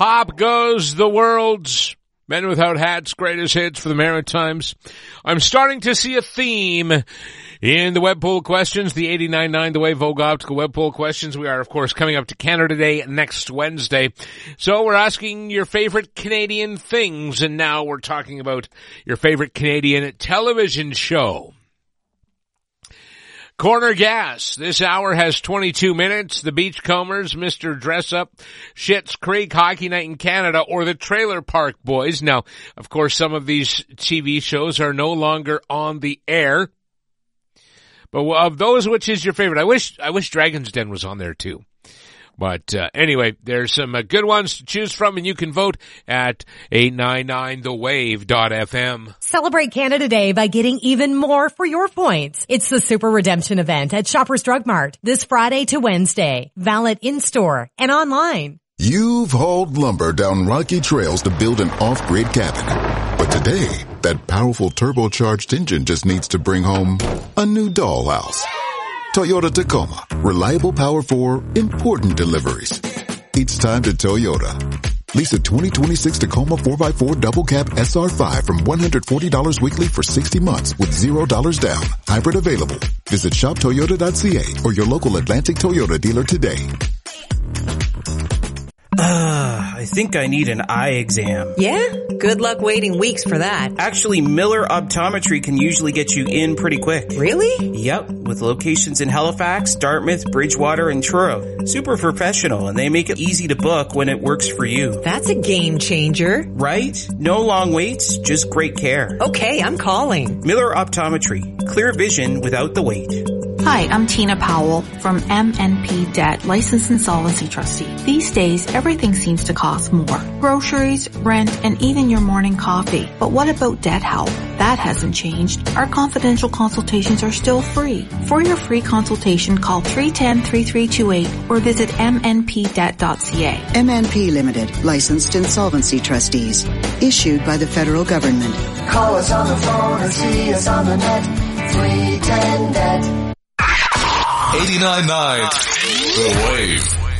Pop goes the world's Men Without Hats greatest hits for the Maritimes. I'm starting to see a theme in the web poll questions, the 89.9 The Wave Vogue Optical web poll questions. We are, of course, coming up to Canada Day next Wednesday. So we're asking your favorite Canadian things, and now we're talking about your favorite Canadian television show. Corner Gas. This hour has 22 minutes. The Beachcombers, Mr. Dress-Up, Schitt's Creek, Hockey Night in Canada, or the Trailer Park Boys. Now, of course, some of these TV shows are no longer on the air. But of those, which is your favorite? I wish Dragon's Den was on there too. But anyway, there's some good ones to choose from, and you can vote at 899thewave.fm. Celebrate Canada Day by getting even more for your points. It's the Super Redemption event at Shoppers Drug Mart this Friday to Wednesday. Valid in-store and online. You've hauled lumber down rocky trails to build an off-grid cabin. But today, that powerful turbocharged engine just needs to bring home a new dollhouse. Toyota Tacoma. Reliable power for important deliveries. It's time to Toyota. Lease a 2026 Tacoma 4x4 double cab SR5 from $140 weekly for 60 months with $0 down. Hybrid available. Visit shoptoyota.ca or your local Atlantic Toyota dealer today. I think I need an eye exam. Yeah? Good luck waiting weeks for that. Actually, Miller Optometry can usually get you in pretty quick. Really? Yep, with locations in Halifax, Dartmouth, Bridgewater, and Truro. Super professional, and they make it easy to book when it works for you. That's a game changer. Right? No long waits, just great care. Okay, I'm calling. Miller Optometry. Clear vision without the wait. Hi, I'm Tina Powell from MNP Debt, Licensed Insolvency Trustee. These days, everything seems to cost more. Groceries, rent, and even your morning coffee. But what about debt help? That hasn't changed. Our confidential consultations are still free. For your free consultation, call 310-3328 or visit mnpdebt.ca. MNP Limited, Licensed Insolvency Trustees. Issued by the federal government. Call us on the phone or see us on the net. 310-NET. 89.9 The Wave.